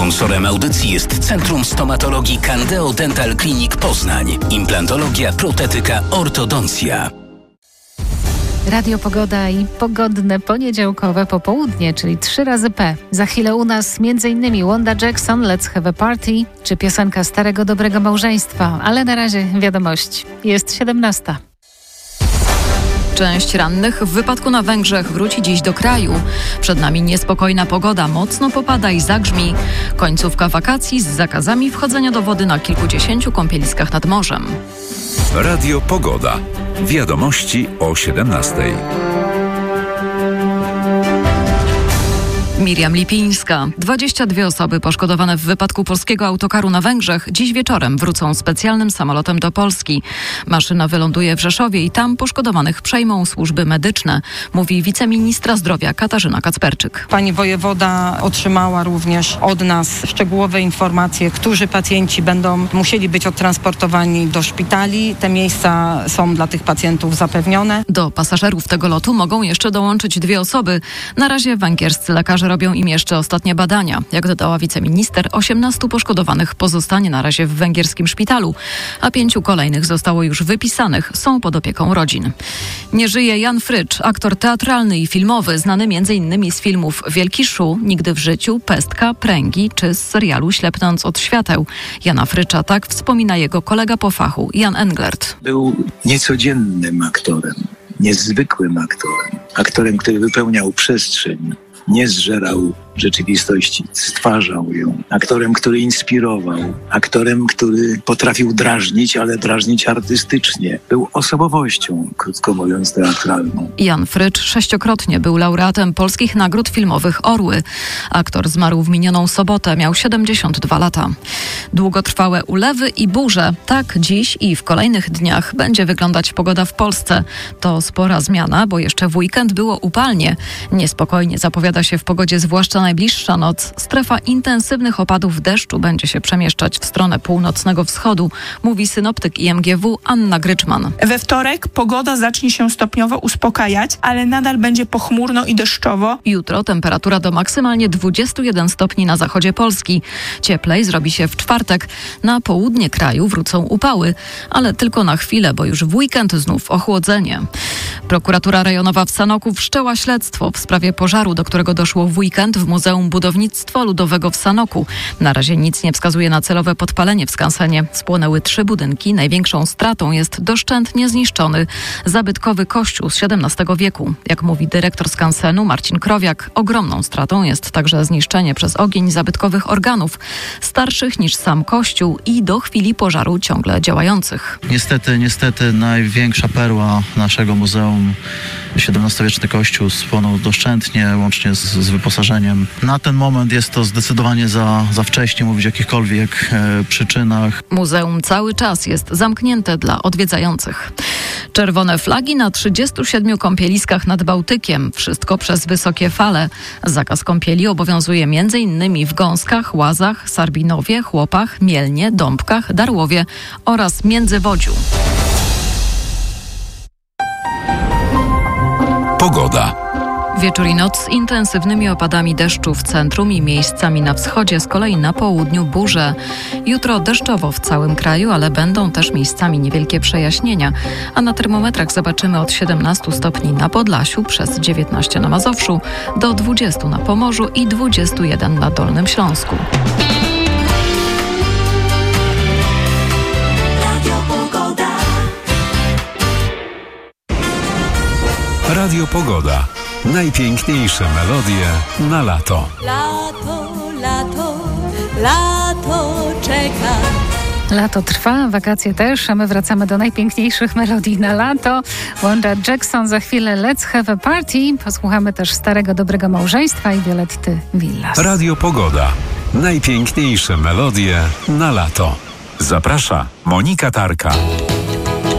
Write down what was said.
Sponsorem audycji jest Centrum Stomatologii Candeo Dental Clinic Poznań. Implantologia, protetyka, ortodoncja. Radio Pogoda i pogodne poniedziałkowe popołudnie, czyli 3 razy P. Za chwilę u nas m.in. Wanda Jackson, Let's Have a Party, czy piosenka Starego Dobrego Małżeństwa. Ale na razie wiadomość. Jest 17. Część rannych w wypadku na Węgrzech wróci dziś do kraju. Przed nami niespokojna pogoda, mocno popada i zagrzmi. Końcówka wakacji z zakazami wchodzenia do wody na kilkudziesięciu kąpieliskach nad morzem. Radio Pogoda. Wiadomości o 17. Miriam Lipińska. 22 osoby poszkodowane w wypadku polskiego autokaru na Węgrzech dziś wieczorem wrócą specjalnym samolotem do Polski. Maszyna wyląduje w Rzeszowie i tam poszkodowanych przejmą służby medyczne, mówi wiceministra zdrowia Katarzyna Kacperczyk. Pani wojewoda otrzymała również od nas szczegółowe informacje, którzy pacjenci będą musieli być odtransportowani do szpitali. Te miejsca są dla tych pacjentów zapewnione. Do pasażerów tego lotu mogą jeszcze dołączyć 2 osoby. Na razie węgierscy lekarze robią im jeszcze ostatnie badania. Jak dodała wiceminister, 18 poszkodowanych pozostanie na razie w węgierskim szpitalu, a 5 kolejnych zostało już wypisanych, są pod opieką rodzin. Nie żyje Jan Frycz, aktor teatralny i filmowy, znany m.in. z filmów Wielki Szu, Nigdy w życiu, Pestka, Pręgi czy z serialu Ślepnąc od świateł. Jana Frycza tak wspomina jego kolega po fachu, Jan Englert. Był niecodziennym aktorem, niezwykłym aktorem. Aktorem, który wypełniał przestrzeń. Nie zżerał rzeczywistości, stwarzał ją. Aktorem, który inspirował. Aktorem, który potrafił drażnić, ale drażnić artystycznie. Był osobowością, krótko mówiąc, teatralną. Jan Frycz 6-krotnie był laureatem polskich nagród filmowych Orły. Aktor zmarł w minioną sobotę, miał 72 lata. Długotrwałe ulewy i burze. Tak dziś i w kolejnych dniach będzie wyglądać pogoda w Polsce. To spora zmiana, bo jeszcze w weekend było upalnie. Niespokojnie zapowiada się w pogodzie zwłaszcza najbliższa noc. Strefa intensywnych opadów deszczu będzie się przemieszczać w stronę północnego wschodu, mówi synoptyk IMGW Anna Gryczman. We wtorek pogoda zacznie się stopniowo uspokajać, ale nadal będzie pochmurno i deszczowo. Jutro temperatura do maksymalnie 21 stopni na zachodzie Polski. Cieplej zrobi się w czwartek. Na południe kraju wrócą upały, ale tylko na chwilę, bo już w weekend znów ochłodzenie. Prokuratura rejonowa w Sanoku wszczęła śledztwo w sprawie pożaru, do którego doszło w weekend w Muzeum Budownictwa Ludowego w Sanoku. Na razie nic nie wskazuje na celowe podpalenie w skansenie. Spłonęły 3 budynki. Największą stratą jest doszczętnie zniszczony zabytkowy kościół z XVII wieku. Jak mówi dyrektor skansenu Marcin Krowiak, ogromną stratą jest także zniszczenie przez ogień zabytkowych organów, starszych niż sam kościół i do chwili pożaru ciągle działających. Niestety największa perła naszego muzeum, XVII-wieczny kościół, spłonął doszczętnie, łącznie z wyposażeniem. Na ten moment jest to zdecydowanie za wcześnie mówić o jakichkolwiek przyczynach. Muzeum cały czas jest zamknięte dla odwiedzających. Czerwone flagi na 37 kąpieliskach nad Bałtykiem. Wszystko przez wysokie fale. Zakaz kąpieli obowiązuje m.in. w Gąskach, Łazach, Sarbinowie, Chłopach, Mielnie, Dąbkach, Darłowie oraz Międzywodziu. Pogoda. Wieczór i noc z intensywnymi opadami deszczu w centrum i miejscami na wschodzie, z kolei na południu burze. Jutro deszczowo w całym kraju, ale będą też miejscami niewielkie przejaśnienia, a na termometrach zobaczymy od 17 stopni na Podlasiu, przez 19 na Mazowszu, do 20 na Pomorzu i 21 na Dolnym Śląsku. Radio Pogoda. Najpiękniejsze melodie na lato. Lato, lato, lato czeka. Lato trwa, wakacje też, a my wracamy do najpiękniejszych melodii na lato. Wanda Jackson, za chwilę Let's Have a Party. Posłuchamy też Starego Dobrego Małżeństwa i Violetty Villas. Radio Pogoda. Najpiękniejsze melodie na lato. Zaprasza Monika Tarka.